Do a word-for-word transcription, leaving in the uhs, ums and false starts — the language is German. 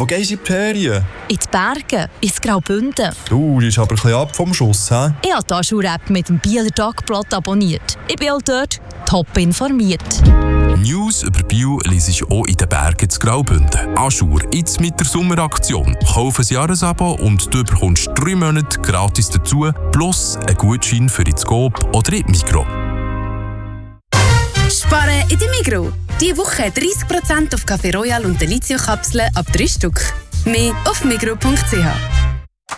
Wo gehst du in die Ferien? In die Berge, ins Graubünden. Du, die ist aber ein bisschen ab vom Schuss, hä? Ich habe die Aschur-App mit dem Bieler Tagblatt abonniert. Ich bin auch dort top informiert. News über Bio liest du auch in den Bergen zu Graubünden. Aschur, jetzt mit der Sommeraktion. Kauf ein Jahresabo und du bekommst drei Monate gratis dazu, plus einen Gutschein für ins Coop oder in die Migros. Sparen in der Migros. Diese Woche dreißig Prozent auf Café Royal und Delizio-Kapseln ab drei Stück. Mehr auf migros punkt c h.